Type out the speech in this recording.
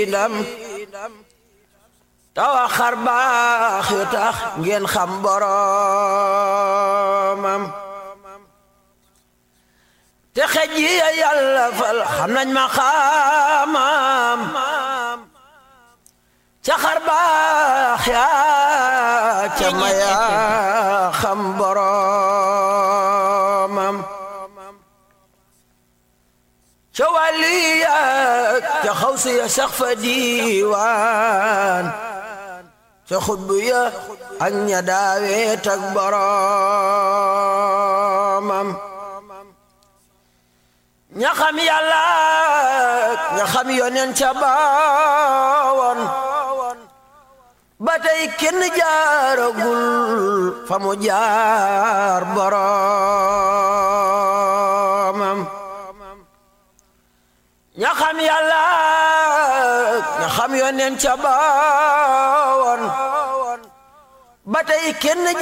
ndam tawa xar baax yu tax ngeen xam boromam te xej yi yàlla fal xam nañ ma xamam ca xar baax yaa ca maya xam boromam ca waliya ca xawsi ya sax fa diiwaan ca xutbu ya ak ña daaweet ak boromam ña xam yàlla ña xam yonen ca baawoon ba tey kenn jaaragul fa mu jaar boromam ña xam yàlla ña xam yonen ca baawoon ba tey kenn